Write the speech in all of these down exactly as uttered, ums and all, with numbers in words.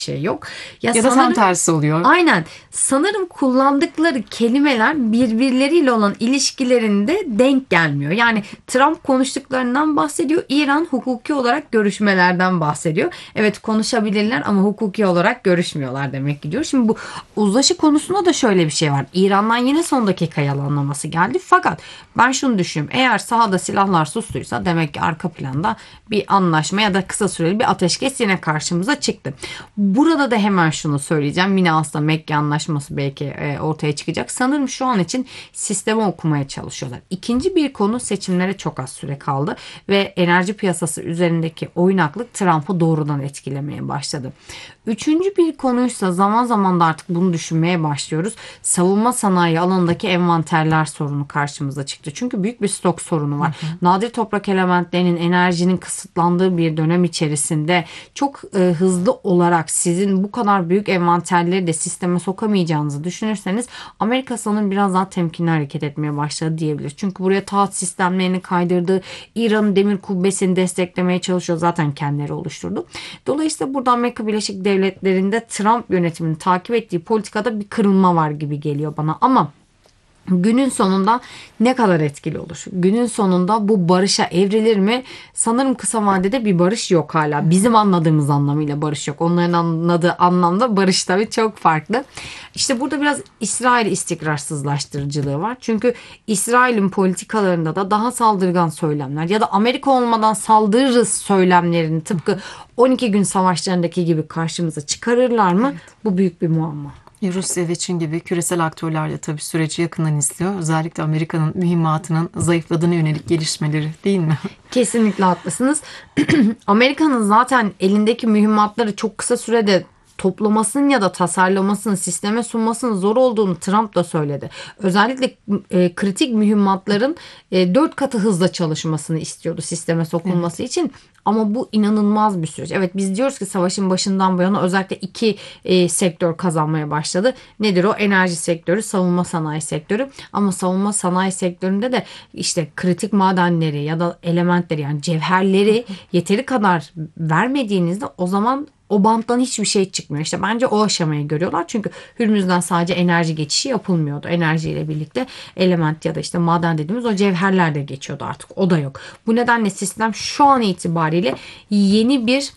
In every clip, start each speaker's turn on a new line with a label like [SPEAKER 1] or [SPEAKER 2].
[SPEAKER 1] şey yok. Ya,
[SPEAKER 2] Ya da tam
[SPEAKER 1] sanırım
[SPEAKER 2] tersi oluyor.
[SPEAKER 1] aynen. Sanırım kullandıkları kelimeler birbirleriyle olan ilişkilerinde denk gelmiyor. Yani Trump konuştuklarından bahsediyor. İran hukuki olarak görüşmelerden bahsediyor. Evet, konuşabilirler ama hukuki olarak görüşmüyorlar demek ki diyor. Şimdi bu uzlaşı konusunda da şöyle bir şey var. İran'dan yine son dakika yalanlaması geldi. Fakat ben şunu düşünüyorum. Eğer sahada silahlar sustuysa demek ki arka planda bir anlaşma ya da kısa süreli bir ateşkes yine karşımıza çıktı. Burada da hemen şunu söyleyeceğim. Yine aslında Mekke Anlaşması belki e, ortaya çıkacak. Sanırım şu an için sistemi okumaya çalışıyorlar. İkinci bir konu, seçimlere çok az süre kaldı ve enerji piyasası üzerindeki oynaklık Trump'ı doğrudan etkilemeye başladı. Üçüncü bir konuysa zaman zaman da artık bunu düşünmeye başlıyoruz. Savunma sanayi alanındaki envanterler sorunu karşımıza çıktı. Çünkü büyük bir stok sorunu var. Hı hı. Nadir toprak elementlerinin, enerjinin kısıtlandığı bir dönem içerisinde çok e, hızlı olarak sizin bu kadar büyük envanterleri de sisteme sokamayacağınızı düşünürseniz Amerika sanırım biraz daha temkinli hareket etmeye başladı diyebiliriz. Çünkü buraya taahhüt sistemlerini kaydırdı. İran'ın demir kubbesini desteklemeye çalışıyor. Zaten kendileri oluşturdu. Dolayısıyla burada Amerika Birleşik Devletleri'nde Trump yönetiminin takip ettiği politikada bir kırılma var gibi geliyor bana. Ama günün sonunda ne kadar etkili olur? Günün sonunda bu barışa evrilir mi? Sanırım kısa vadede bir barış yok hala. Bizim anladığımız anlamıyla barış yok. Onların anladığı anlamda barış tabii çok farklı. İşte burada biraz İsrail istikrarsızlaştırıcılığı var. Çünkü İsrail'in politikalarında da daha saldırgan söylemler ya da Amerika olmadan saldırırız söylemlerini tıpkı on iki gün savaşlarındaki gibi karşımıza çıkarırlar mı? Evet. Bu büyük bir muamma.
[SPEAKER 2] Rusya ve Çin gibi küresel aktörler de tabii süreci yakından izliyor. Özellikle Amerika'nın mühimmatının zayıfladığına yönelik gelişmeleri, değil mi?
[SPEAKER 1] Kesinlikle haklısınız. Amerika'nın zaten elindeki mühimmatları çok kısa sürede toplamasının ya da tasarlamasının, sisteme sunmasının zor olduğunu Trump da söyledi. Özellikle e, kritik mühimmatların e, dört katı hızla çalışmasını istiyordu sisteme sokulması evet. için. Ama bu inanılmaz bir süreç. Evet, biz diyoruz ki savaşın başından bu yana özellikle iki e, sektör kazanmaya başladı. Nedir o? Enerji sektörü, savunma sanayi sektörü. Ama savunma sanayi sektöründe de işte kritik madenleri ya da elementleri, yani cevherleri yeteri kadar vermediğinizde o zaman o banttan hiçbir şey çıkmıyor. İşte bence o aşamayı görüyorlar. Çünkü Hürmüz'den sadece enerji geçişi yapılmıyordu. Enerjiyle birlikte element ya da işte maden dediğimiz o cevherler de geçiyordu artık. O da yok. Bu nedenle sistem şu an itibariyle yeni bir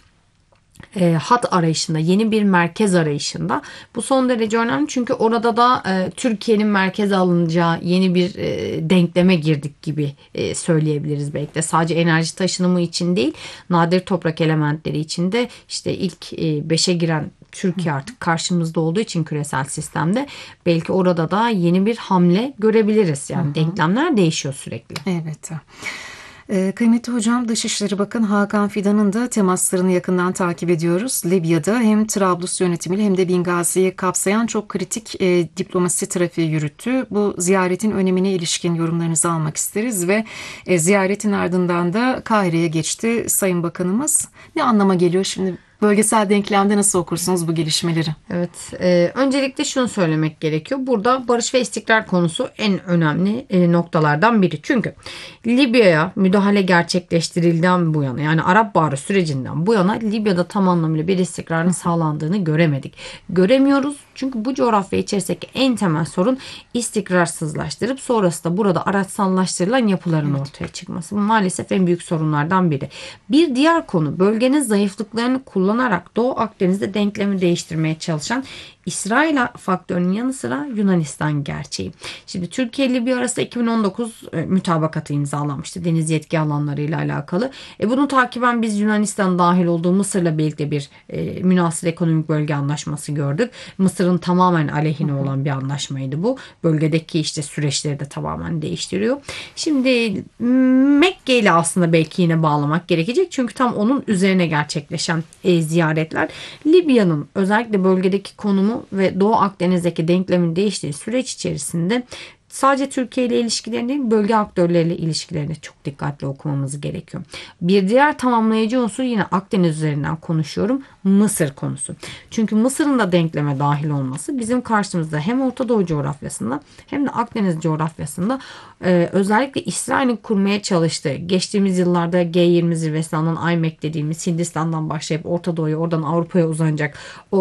[SPEAKER 1] E, hat arayışında, yeni bir merkez arayışında. Bu son derece önemli çünkü orada da e, Türkiye'nin merkeze alınacağı yeni bir e, denkleme girdik gibi e, söyleyebiliriz belki de. Sadece enerji taşınımı için değil, nadir toprak elementleri için de işte ilk e, beşe giren Türkiye artık karşımızda olduğu için küresel sistemde belki orada da yeni bir hamle görebiliriz. Yani hı hı. Denklemler değişiyor sürekli.
[SPEAKER 2] Evet. Ee, kıymetli hocam, Dışişleri Bakanı Hakan Fidan'ın da temaslarını yakından takip ediyoruz. Libya'da hem Trablus yönetimiyle hem de Bingazi'yi kapsayan çok kritik e, diplomasi trafiği yürüttü. Bu ziyaretin önemine ilişkin yorumlarınızı almak isteriz ve e, ziyaretin ardından da Kahire'ye geçti Sayın Bakanımız. Ne anlama geliyor şimdi? Bölgesel denklemde nasıl okursunuz bu gelişmeleri?
[SPEAKER 1] Evet, e, öncelikle şunu söylemek gerekiyor. Burada barış ve istikrar konusu en önemli e, noktalardan biri. Çünkü Libya'ya müdahale gerçekleştirildiğinden bu yana, yani Arap Baharı sürecinden bu yana Libya'da tam anlamıyla bir istikrarın sağlandığını göremedik. Göremiyoruz çünkü bu coğrafya içerisindeki en temel sorun istikrarsızlaştırıp sonrasında burada araçsallaştırılan yapıların evet. ortaya çıkması. Bu maalesef en büyük sorunlardan biri. Bir diğer konu, bölgenin zayıflıklarını kullanarak Doğu Akdeniz'de denklemi değiştirmeye çalışan İsrail faktörünün yanı sıra Yunanistan gerçeği. Şimdi Türkiye ile Libya arasında iki bin on dokuz e, mütabakatı imzalanmıştı deniz yetki alanlarıyla alakalı. E, bunu takiben biz Yunanistan dahil olduğu Mısır'la birlikte bir e, münhasır ekonomik bölge anlaşması gördük. Mısır'ın tamamen aleyhine olan bir anlaşmaydı bu. Bölgedeki işte süreçleri de tamamen değiştiriyor. Şimdi Mekke ile aslında belki yine bağlamak gerekecek. Çünkü tam onun üzerine gerçekleşen e, ziyaretler Libya'nın özellikle bölgedeki konumu ve Doğu Akdeniz'deki denklemin değiştiği süreç içerisinde sadece Türkiye ile ilişkilerini değil, bölge aktörleriyle ilişkilerini çok dikkatli okumamız gerekiyor. Bir diğer tamamlayıcı unsur, yine Akdeniz üzerinden konuşuyorum, Mısır konusu. Çünkü Mısır'ın da denkleme dahil olması bizim karşımızda hem Orta Doğu coğrafyasında hem de Akdeniz coğrafyasında e, özellikle İsrail'in kurmaya çalıştığı, geçtiğimiz yıllarda G yirmi zirvesinden I M E C dediğimiz Hindistan'dan başlayıp Orta Doğu'ya, oradan Avrupa'ya uzanacak o